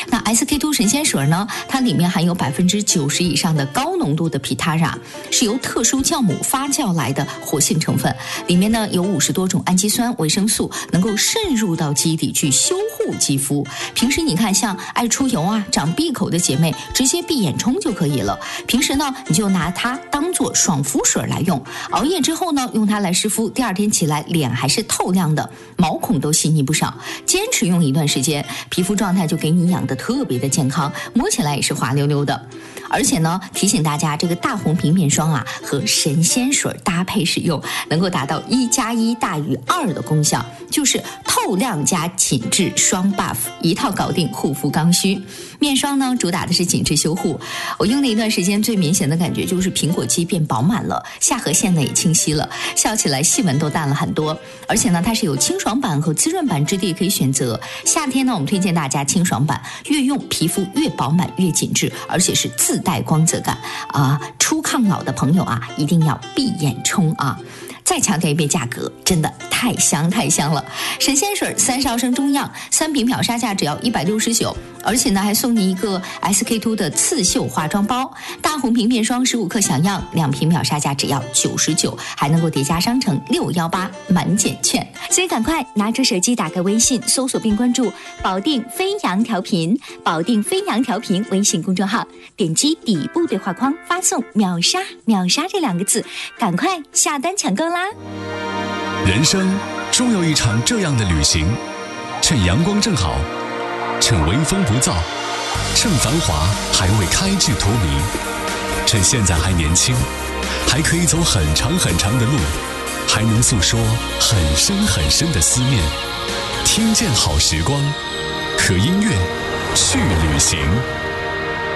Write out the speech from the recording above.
那 SK2 神仙水呢，它里面含有90%以上的高浓度的皮塔拉，是由特殊酵母发酵来的活性成分，里面呢有50多种氨基酸、维生素，能够渗入到肌底去修护肌肤。平时你看，像爱出油啊、长闭口的姐妹，直接闭眼冲就可以了。平时呢，你就拿它当做爽肤水来用，熬夜之后呢，用它来湿敷，第二天起来脸还是透亮的，毛孔都细腻不少。坚持用一段时间，皮肤状态就给你养得特别的健康，摸起来也是滑溜溜的。而且呢，提醒大家，这个大红瓶面霜啊和神仙水搭配使用，能够达到1+1大于2的功效，就是透亮加紧致双 buff， 一套搞定护肤刚需。面霜呢，主打的是紧致修护，我用了一段时间，最明显的感觉就是苹果肌变饱满了，下颌线呢也清晰了，笑起来细纹都淡了很多。而且呢，它是有清爽版和滋润版质地可以选择。夏天呢，我们推荐大家清爽版，越用皮肤越饱满越紧致，而且是自带光泽感啊！初抗老的朋友啊，一定要闭眼冲啊！再强调一遍，价格真的太香了！神仙水30毫升中样，3瓶秒杀价只要169，而且呢还送你一个 SK2 的刺绣化妆包，大红瓶面霜15克小样，2瓶秒杀价只要99，还能够叠加商城618满减券。 所以赶快拿出手机，打开微信，搜索并关注保定飞扬调频，保定飞扬调频微信公众号，点击底部对话框发送秒杀这2个字，赶快下单抢购啦！ 人生终有一场这样的旅行，趁阳光正好，趁微风不燥，趁繁华还未开至荼蘼，趁现在还年轻，还可以走很长的路，还能诉说很深的思念。听见好时光，和音乐去旅行。